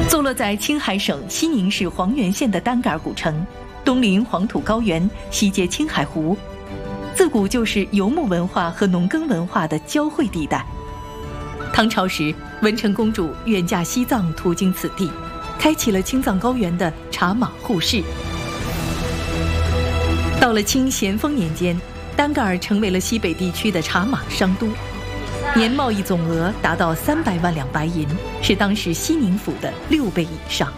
坐落在青海省西宁市黄原县的丹格尔古城，东临黄土高原，西接青海湖，自古就是游牧文化和农耕文化的交汇地带。唐朝时，文成公主远嫁西藏，途经此地，开启了青藏高原的茶马互市。到了清咸丰年间，丹格尔成为了西北地区的茶马商都，年贸易总额达到300万两白银，是当时西宁府的6倍以上。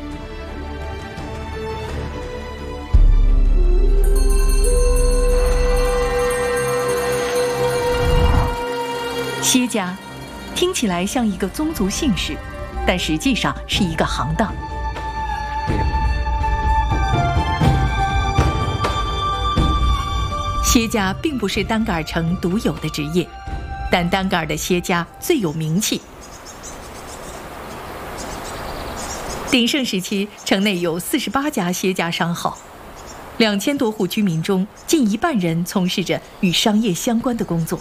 歇家听起来像一个宗族姓氏，但实际上是一个行当。歇家并不是丹格尔城独有的职业，但丹格尔的歇家最有名气。鼎盛时期，城内有48家歇家商号，2000多户居民中，近1半人从事着与商业相关的工作。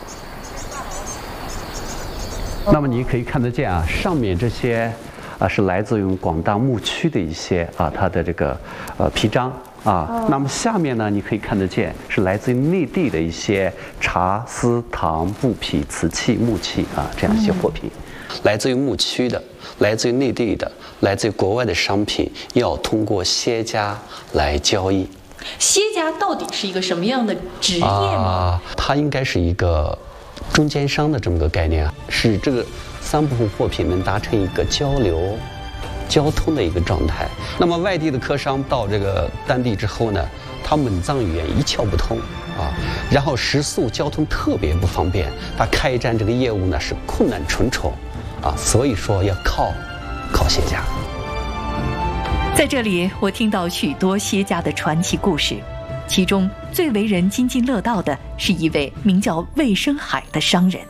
那么你可以看得见啊，上面这些是来自于广大牧区的一些它的这个皮章啊。那么下面呢，你可以看得见是来自于内地的一些茶、丝、糖、布匹、瓷器、木器这样一些货品。来自于牧区的，来自于内地的，来自于国外的商品，要通过歇家来交易。 歇家到底是一个什么样的职业吗？ 它应该是一个中间商的这么个概念使这个3部分货品能达成一个交流、交通的一个状态。那么外地的客商到这个当地之后呢，他蒙藏语言一窍不通然后食宿交通特别不方便，他开展这个业务呢是困难重重所以说要靠歇家。 在这里，我听到许多歇家的传奇故事。其中最为人津津乐道的是一位名叫魏生海的商人。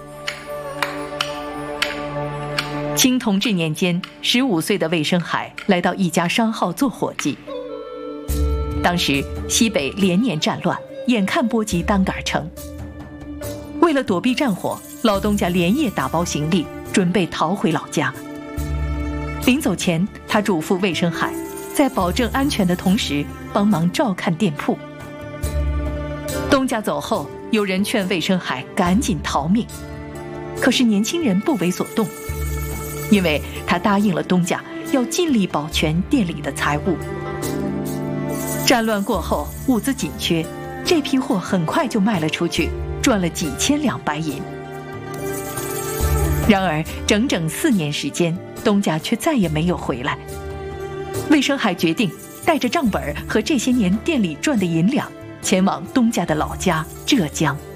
清同治年间，15岁的魏生海来到一家商号做伙计。当时西北连年战乱，眼看波及丹格尔城。为了躲避战火，老东家连夜打包行李，准备逃回老家。临走前，他嘱咐魏生海，在保证安全的同时，帮忙照看店铺。东家走后，有人劝魏生海赶紧逃命，可是年轻人不为所动，因为他答应了东家要尽力保全店里的财物。战乱过后，物资紧缺，这批货很快就卖了出去，赚了几千两白银。然而整整4年时间，东家却再也没有回来。魏生海决定带着账本和这些年店里赚的银两，前往东家的老家浙江。